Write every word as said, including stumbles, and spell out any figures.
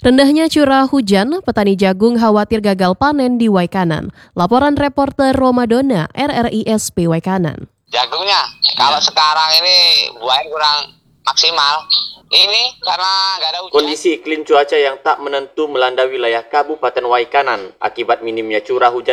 Rendahnya curah hujan, petani jagung khawatir gagal panen di Waikanan. Laporan reporter Romadona, R R I S P Waikanan. Jagungnya, kalau sekarang ini buahnya kurang maksimal. Ini karena nggak ada hujan. Kondisi iklim cuaca yang tak menentu melanda wilayah Kabupaten Waikanan akibat minimnya curah hujan